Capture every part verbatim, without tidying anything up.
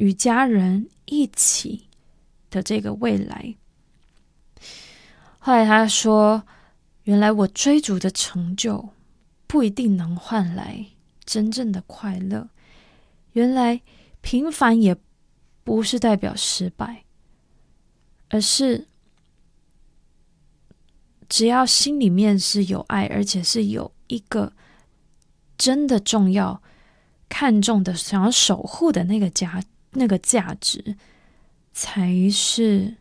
与家人一起的这个未来。后来他说，原来我追逐的成就不一定能换来真正的快乐，原来平凡也不是代表失败，而是只要心里面是有爱，而且是有一个真的重要看重的想要守护的那个价那个价值，才是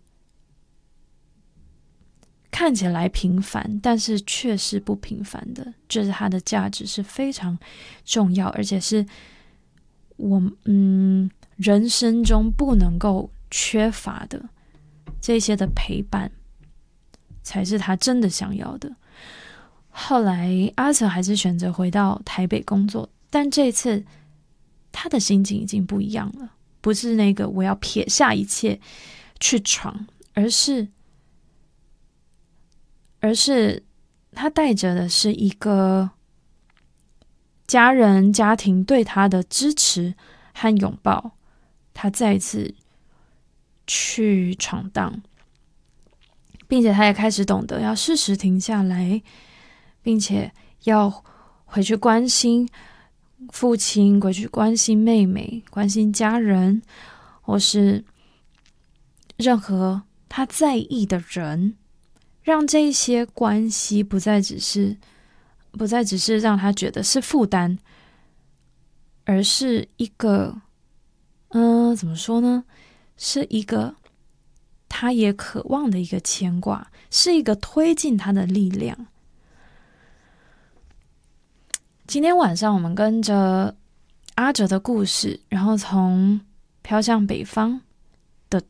看起来平凡但是却是不平凡的，就是它的价值是非常重要，而且是我嗯人生中不能够缺乏的，这些的陪伴才是他真的想要的。后来阿哲还是选择回到台北工作，但这一次他的心情已经不一样了，不是那个我要撇下一切去闯，而是而是他带着的是一个家人家庭对他的支持和拥抱，他再一次去闯荡，并且他也开始懂得要适时停下来，并且要回去关心父亲，回去关心妹妹，关心家人，或是任何他在意的人，让这一些关系不再只是不再只是让他觉得是负担，而是一个嗯、呃，怎么说呢？是一个他也渴望的一个牵挂，是一个推进他的力量。今天晚上我们跟着阿哲的故事，然后从飘向北方的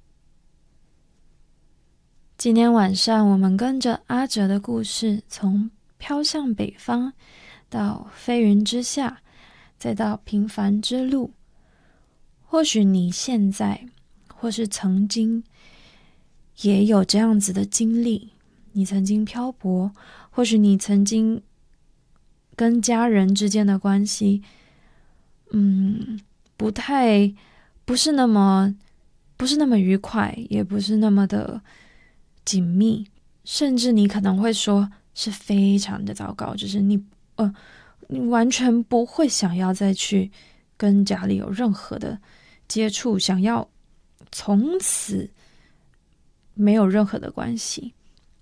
今天晚上我们跟着阿哲的故事，从飘向北方到飞云之下，再到平凡之路。或许你现在或是曾经也有这样子的经历，你曾经漂泊，或许你曾经跟家人之间的关系嗯，不太不是那么不是那么愉快，也不是那么的紧密，甚至你可能会说是非常的糟糕，就是你呃你完全不会想要再去跟家里有任何的接触，想要从此没有任何的关系。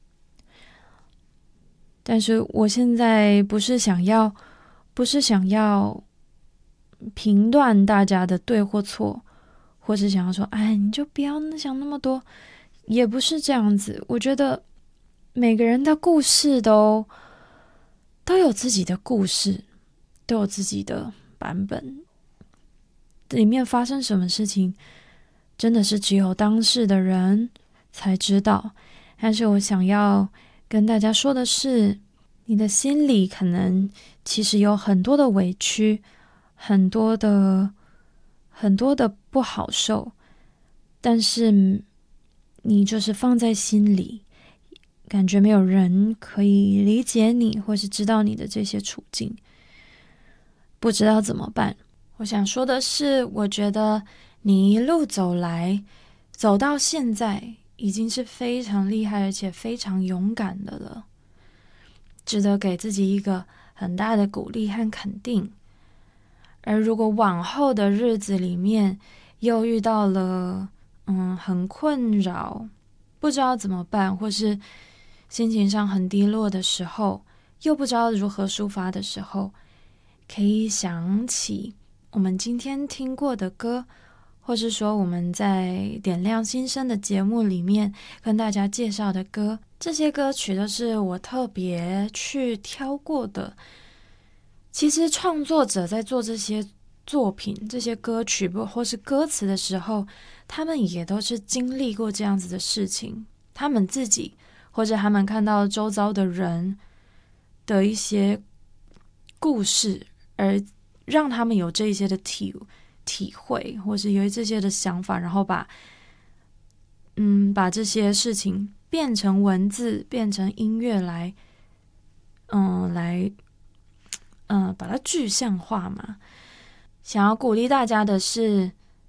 但是我现在不是想要不是想要评断大家的对或错，或是想要说哎你就不要想那么多，也不是这样子。我觉得每个人的故事都都有自己的故事，都有自己的版本，里面发生什么事情真的是只有当事的人才知道。但是我想要跟大家说的是，你的心里可能其实有很多的委屈，很多的很多的不好受，但是你就是放在心里，感觉没有人可以理解你，或是知道你的这些处境，不知道怎么办。我想说的是，我觉得你一路走来，走到现在，已经是非常厉害而且非常勇敢的了，值得给自己一个很大的鼓励和肯定。而如果往后的日子里面又遇到了嗯很困扰，不知道怎么办，或是心情上很低落的时候，又不知道如何抒发的时候，可以想起我们今天听过的歌，或是说我们在点亮新生的节目里面跟大家介绍的歌，这些歌曲都是我特别去挑过的。其实创作者在做这些作品，这些歌曲或是歌词的时候，他们也都是经历过这样子的事情，他们自己或者他们看到周遭的人的一些故事，而让他们有这一些的体体会，或是有这些的想法，然后把嗯把这些事情变成文字，变成音乐来嗯来嗯把它具象化嘛。想要鼓励大家的是，